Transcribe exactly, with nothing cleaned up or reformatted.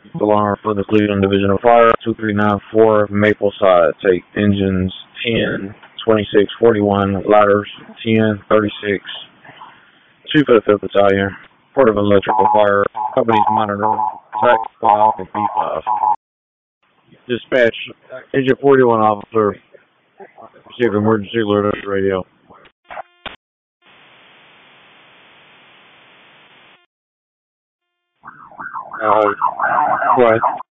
Alarm for the Cleveland Division of Fire, two three nine four Maple Side. Take engines ten, twenty-six forty-one, ladders ten, thirty-six, two for the fifth Battalion, Port of Electrical Fire, companies monitor, Zach five and P five. Dispatch, Engine forty-one officer, received emergency alert on the radio. Uh, what?